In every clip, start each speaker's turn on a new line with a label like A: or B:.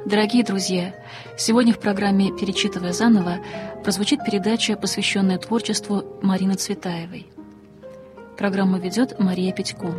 A: Дорогие друзья, сегодня в программе «Перечитывая заново» прозвучит передача, посвященная творчеству Марины Цветаевой. Программу ведет Мария Петько.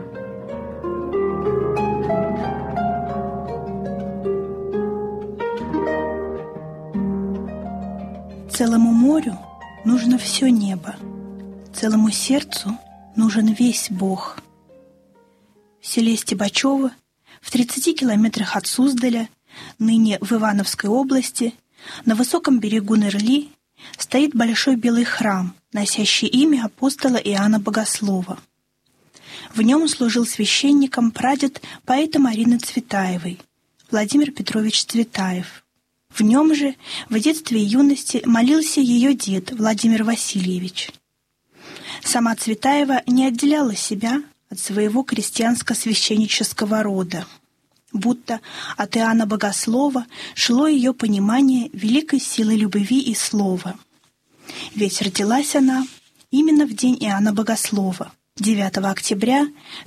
B: Целому морю нужно все небо, целому сердцу нужен весь Бог. В селе Стебачево, в 30 километрах от Суздаля, ныне в Ивановской области, на высоком берегу Нерли, стоит большой белый храм, носящий имя апостола Иоанна Богослова. В нем служил священником прадед поэта Марины Цветаевой, Владимир Петрович Цветаев. В нем же в детстве и юности молился ее дед Владимир Васильевич. Сама Цветаева не отделяла себя от своего крестьянско-священнического рода, будто от Иоанна Богослова шло ее понимание великой силы любви и слова. Ведь родилась она именно в день Иоанна Богослова, 9 октября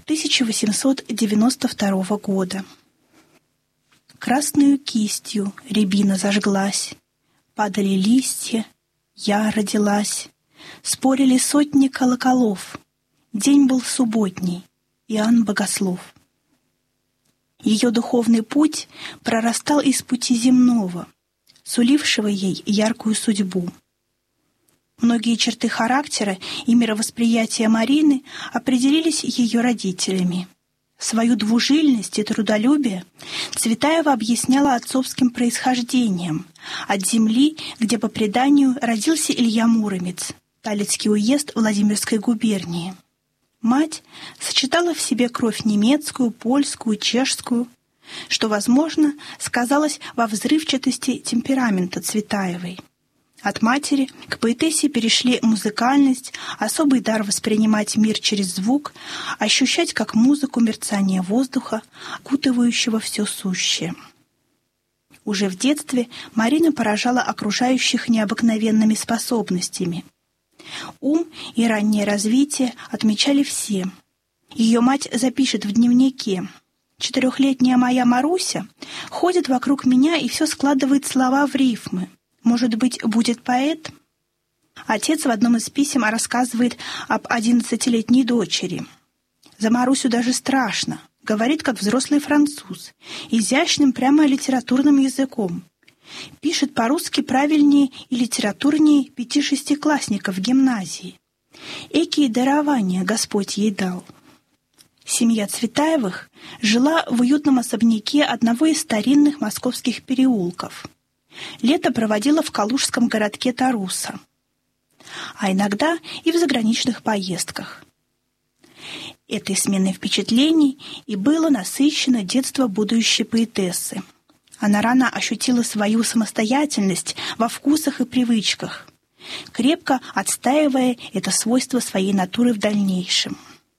B: 1892 года. Красною кистью рябина зажглась, падали листья, я родилась, спорили сотни колоколов, день был субботний, Иоанн Богослов. Ее духовный путь прорастал из пути земного, сулившего ей яркую судьбу. Многие черты характера и мировосприятия Марины определились ее родителями. Свою двужильность и трудолюбие Цветаева объясняла отцовским происхождением от земли, где по преданию родился Илья Муромец, Талицкий уезд Владимирской губернии. Мать сочетала в себе кровь немецкую, польскую, чешскую, что, возможно, сказалось во взрывчатости темперамента Цветаевой. От матери к поэтессе перешли музыкальность, особый дар воспринимать мир через звук, ощущать как музыку мерцание воздуха, окутывающего все сущее. Уже в детстве Марина поражала окружающих необыкновенными способностями. Ум и раннее развитие отмечали все. Ее мать запишет в дневнике: «4-летняя моя Маруся ходит вокруг меня и все складывает слова в рифмы. Может быть, будет поэт?» Отец в одном из писем рассказывает об 11-летней дочери. «За Марусю даже страшно. Говорит, как взрослый француз, изящным, прямо литературным языком. Пишет по-русски правильнее и литературнее 5-6-классников в гимназии. Экие дарования Господь ей дал». Семья Цветаевых жила в уютном особняке одного из старинных московских переулков. Лето проводила в калужском городке Таруса, а иногда и в заграничных поездках. Этой сменой впечатлений и было насыщено детство будущей поэтессы. Она рано ощутила свою самостоятельность во вкусах и привычках, крепко отстаивая это свойство своей натуры в дальнейшем.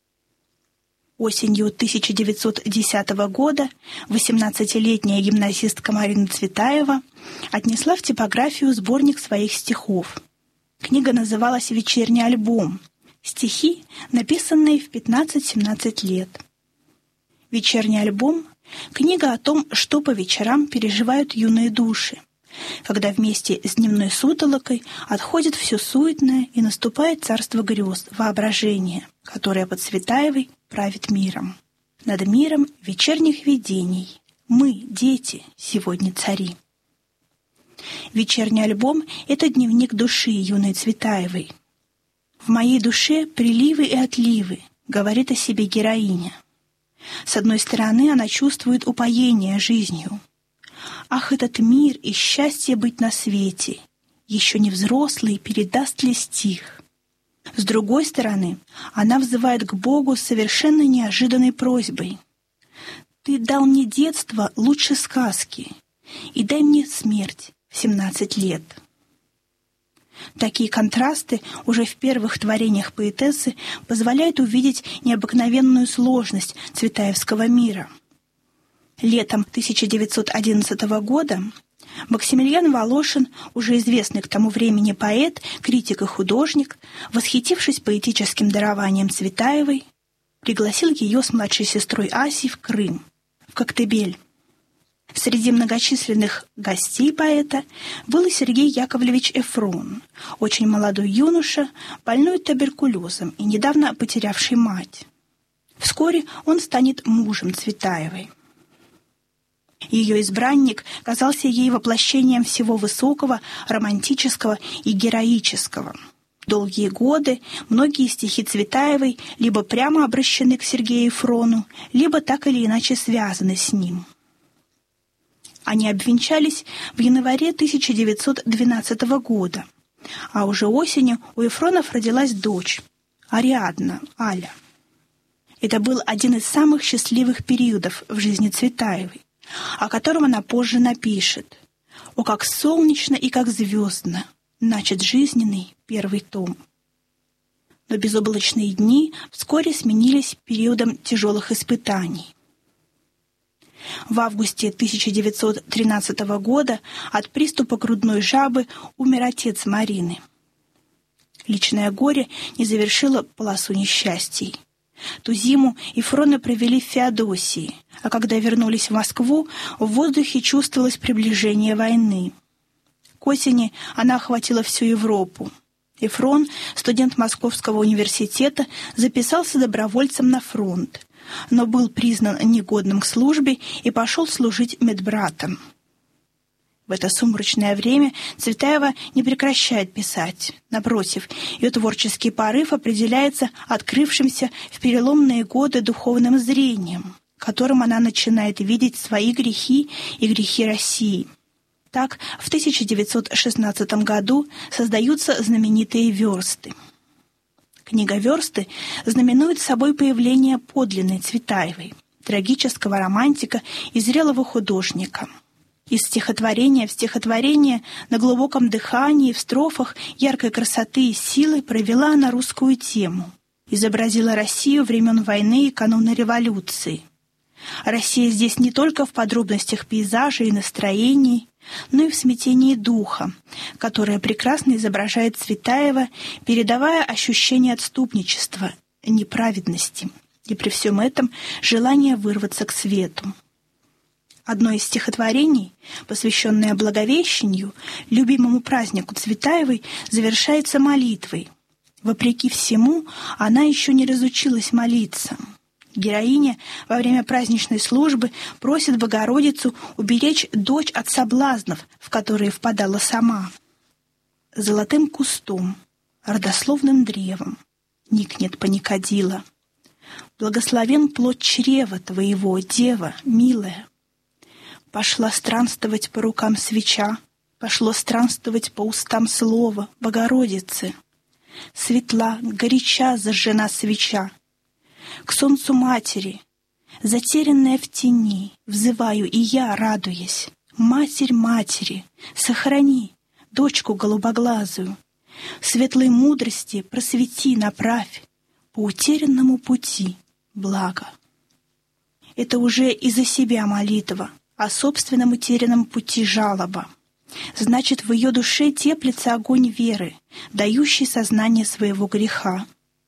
B: Осенью 1910 года 18-летняя гимназистка Марина Цветаева отнесла в типографию сборник своих стихов. Книга называлась «Вечерний альбом». Стихи, написанные в 15-17 лет. «Вечерний альбом» — книга о том, что по вечерам переживают юные души, когда вместе с дневной сутолокой отходит все суетное и наступает царство грез, воображения, которое по Цветаевой правит миром. Над миром вечерних видений мы, дети, сегодня цари. «Вечерний альбом» — это дневник души юной Цветаевой. «В моей душе приливы и отливы», — говорит о себе героиня. С одной стороны, она чувствует упоение жизнью. «Ах, этот мир и счастье быть на свете! Еще не взрослый передаст ли стих?» С другой стороны, она взывает к Богу с совершенно неожиданной просьбой: «Ты дал мне детство лучше сказки, и дай мне смерть в 17 лет». Такие контрасты уже в первых творениях поэтессы позволяют увидеть необыкновенную сложность цветаевского мира. Летом 1911 года Максимилиан Волошин, уже известный к тому времени поэт, критик и художник, восхитившись поэтическим дарованием Цветаевой, пригласил ее с младшей сестрой Асей в Крым, в Коктебель. Среди многочисленных гостей поэта был и Сергей Яковлевич Эфрон, очень молодой юноша, больной туберкулезом и недавно потерявший мать. Вскоре он станет мужем Цветаевой. Ее избранник казался ей воплощением всего высокого, романтического и героического. Долгие годы многие стихи Цветаевой либо прямо обращены к Сергею Эфрону, либо так или иначе связаны с ним. Они обвенчались в январе 1912 года, а уже осенью у Эфронов родилась дочь, Ариадна, Аля. Это был один из самых счастливых периодов в жизни Цветаевой, о котором она позже напишет: «О, как солнечно и как звездно начат жизненный первый том». Но безоблачные дни вскоре сменились периодом тяжелых испытаний. В августе 1913 года от приступа грудной жабы умер отец Марины. Личное горе не завершило полосу несчастий. Ту зиму Эфроны провели в Феодосии, а когда вернулись в Москву, в воздухе чувствовалось приближение войны. К осени она охватила всю Европу. Эфрон, студент Московского университета, записался добровольцем на фронт, но был признан негодным к службе и пошел служить медбратом. В это сумрачное время Цветаева не прекращает писать. Напротив, ее творческий порыв определяется открывшимся в переломные годы духовным зрением, которым она начинает видеть свои грехи и грехи России. Так, в 1916 году создаются знаменитые «Версты». Книга «Версты» знаменует собой появление подлинной Цветаевой, трагического романтика и зрелого художника. Из стихотворения в стихотворение на глубоком дыхании в строфах яркой красоты и силы провела она русскую тему, изобразила Россию времен войны и кануна революции. Россия здесь не только в подробностях пейзажа и настроений, но и в смятении духа, которое прекрасно изображает Цветаева, передавая ощущение отступничества, неправедности и при всем этом желание вырваться к свету. Одно из стихотворений, посвященное Благовещению, любимому празднику Цветаевой, завершается молитвой. Вопреки всему, она еще не разучилась молиться. Героиня во время праздничной службы просит Богородицу уберечь дочь от соблазнов, в которые впадала сама. Золотым кустом, родословным древом никнет паникадила. Благословен плод чрева твоего, дева, милая. Пошла странствовать по рукам свеча, пошло странствовать по устам слова Богородицы. Светла, горяча зажжена свеча. К солнцу матери, затерянная в тени, взываю и я, радуясь. Матерь матери, сохрани дочку голубоглазую. В светлой мудрости просвети, направь по утерянному пути благо. Это уже и за себя молитва, о собственном утерянном пути жалоба. Значит, в ее душе теплится огонь веры, дающий сознание своего греха.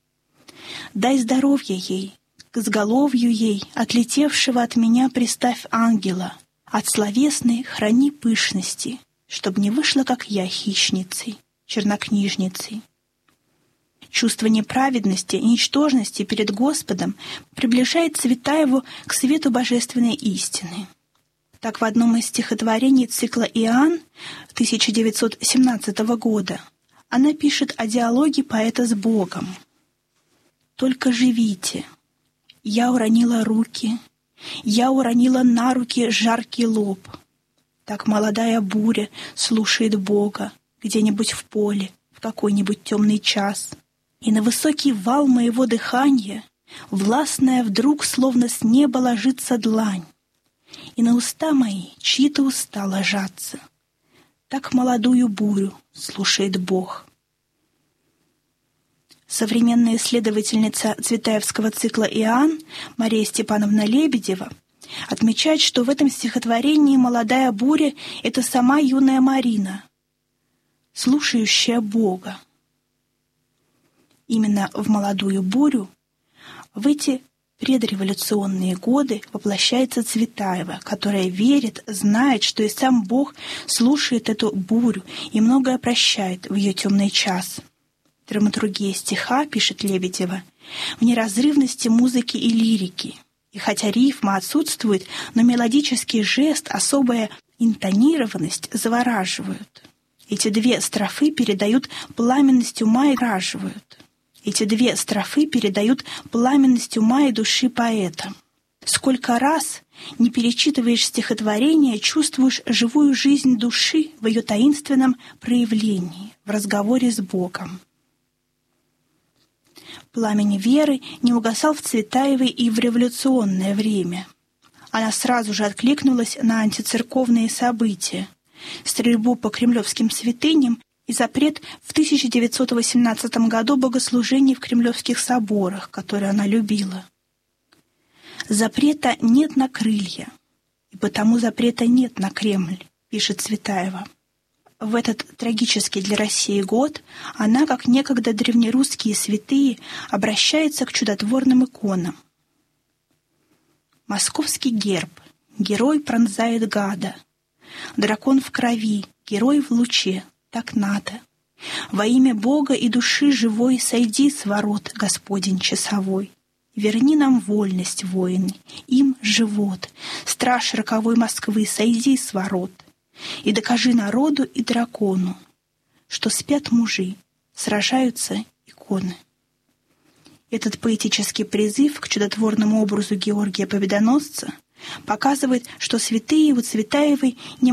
B: Дай здоровья ей, к изголовью ей, отлетевшего от меня приставь ангела, от словесной храни пышности, чтоб не вышла, как я, хищницей, чернокнижницей. Чувство неправедности и ничтожности перед Господом приближает Цветаеву к свету божественной истины. Так в одном из стихотворений цикла «Иоанн» 1917 года она пишет о диалоге поэта с Богом. «Только живите. Я уронила руки, я уронила на руки жаркий лоб. Так молодая буря слушает Бога где-нибудь в поле в какой-нибудь темный час. И на высокий вал моего дыхания властная вдруг словно с неба ложится длань, и на уста мои чьи-то уста ложатся. Так молодую бурю слушает Бог». Современная исследовательница цветаевского цикла «Иоанн» Мария Степановна Лебедева отмечает, что в этом стихотворении молодая буря — это сама юная Марина, слушающая Бога. Именно в молодую бурю, в эти предреволюционные годы воплощается Цветаева, которая верит, знает, что и сам Бог слушает эту бурю и многое прощает в ее темный час. Драматургия стиха, пишет Лебедева, в неразрывности музыки и лирики. И хотя рифма отсутствует, но мелодический жест, особая интонированность завораживают. Эти две строфы передают пламенность ума и раживают. Эти две строфы передают пламенность ума и души поэта. Сколько раз не перечитываешь стихотворение, чувствуешь живую жизнь души в ее таинственном проявлении, в разговоре с Богом. Пламень веры не угасал в Цветаевой и в революционное время. Она сразу же откликнулась на антицерковные события, стрельбу по кремлевским святыням и запрет в 1918 году богослужений в кремлевских соборах, которые она любила. «Запрета нет на крылья, и потому запрета нет на Кремль», пишет Цветаева. В этот трагический для России год она, как некогда древнерусские святые, обращается к чудотворным иконам. Московский герб, герой пронзает гада, дракон в крови, герой в луче, так надо. Во имя Бога и души живой сойди с ворот, Господень часовой. Верни нам вольность, воины, им живот. Страж роковой Москвы, сойди с ворот. И докажи народу и дракону, что спят мужи, сражаются иконы. Этот поэтический призыв к чудотворному образу Георгия Победоносца показывает, что святые у Цветаевой не